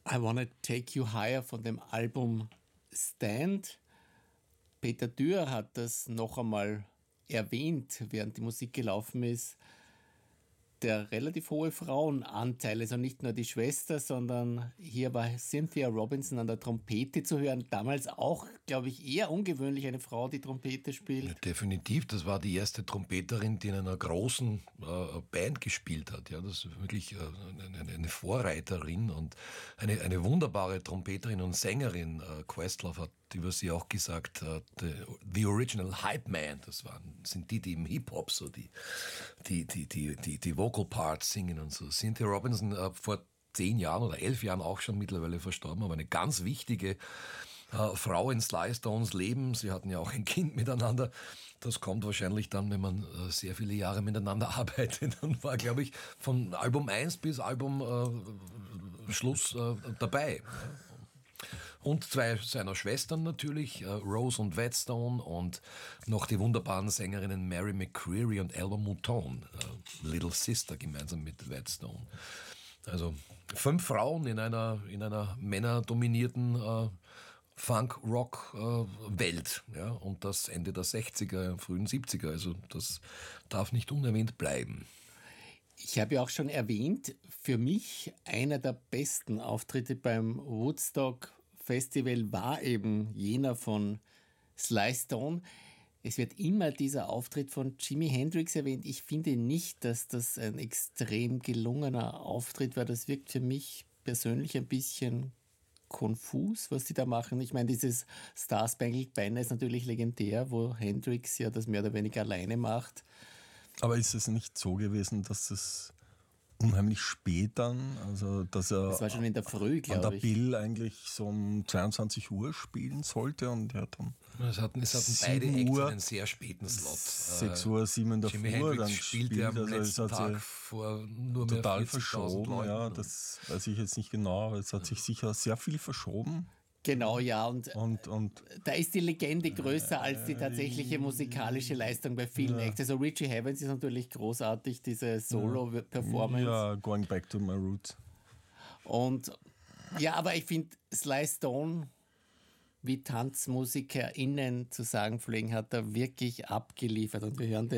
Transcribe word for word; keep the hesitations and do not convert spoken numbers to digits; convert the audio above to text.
I Wanna Take You Higher von dem Album Stand. Peter Dürr hat das noch einmal erwähnt, während die Musik gelaufen ist. Der relativ hohe Frauenanteil, also nicht nur die Schwester, sondern hier war Cynthia Robinson an der Trompete zu hören. Damals auch, glaube ich, eher ungewöhnlich, eine Frau, die Trompete spielt. Ja, definitiv, das war die erste Trompeterin, die in einer großen äh, Band gespielt hat. Ja, das ist wirklich äh, eine, eine Vorreiterin und eine, eine wunderbare Trompeterin und Sängerin. Äh, Questlove hat über sie auch gesagt, uh, the, the original Hype Man, das waren, sind die, die im Hip-Hop so die, die, die, die, die, die Vocal Parts singen und so. Cynthia Robinson, uh, vor zehn Jahren oder elf Jahren auch schon mittlerweile verstorben, aber eine ganz wichtige uh, Frau in Sly Stones Leben. Sie hatten ja auch ein Kind miteinander. Das kommt wahrscheinlich dann, wenn man uh, sehr viele Jahre miteinander arbeitet und war, glaube ich, von Album eins bis Album uh, Schluss uh, dabei. Und zwei seiner Schwestern natürlich, Rose und Whetstone, und noch die wunderbaren Sängerinnen Mary McCreary und Elva Mouton, Little Sister, gemeinsam mit Whetstone. Also fünf Frauen in einer, in einer männerdominierten äh, Funk-Rock-Welt. Äh, ja, und das Ende der sechziger, frühen siebziger. Also das darf nicht unerwähnt bleiben. Ich habe ja auch schon erwähnt, für mich einer der besten Auftritte beim Woodstock Festival war eben jener von Sly Stone. Es wird immer dieser Auftritt von Jimi Hendrix erwähnt. Ich finde nicht, dass das ein extrem gelungener Auftritt war. Das wirkt für mich persönlich ein bisschen konfus, was die da machen. Ich meine, dieses Star Spangled Banner ist natürlich legendär, wo Hendrix ja das mehr oder weniger alleine macht. Aber ist es nicht so gewesen, dass es unheimlich spät dann, also dass er das war schon in der Früh, an der ich. Bill eigentlich so um zweiundzwanzig Uhr spielen sollte und er hat dann es hatten, es hatten beide Acts einen sehr späten Slot. sechs Uhr, sieben in der Jimi Früh Hendrix dann spielte spielt, am also letzten es hat Tag sich vor nur mehr total vierzigtausend verschoben, Leuten. ja, das weiß ich jetzt nicht genau, aber es hat sich sicher sehr viel verschoben. Genau, ja, und, und, und da ist die Legende größer als die tatsächliche musikalische Leistung bei vielen ja. Acts. Also Richie Havens ist natürlich großartig, diese Solo-Performance. Ja, Going Back to My Roots. Und ja, aber ich finde, Sly Stone, wie TanzmusikerInnen zu sagen pflegen, hat er wirklich abgeliefert. Und wir hören den